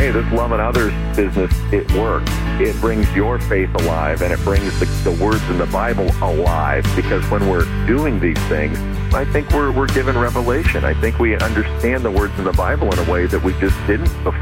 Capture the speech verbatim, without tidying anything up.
hey, this loving others business, it works. It brings your faith alive, and it brings the, the words in the Bible alive, because when we're doing these things, I think we're we're given revelation. I think we understand the words in the Bible in a way that we just didn't before.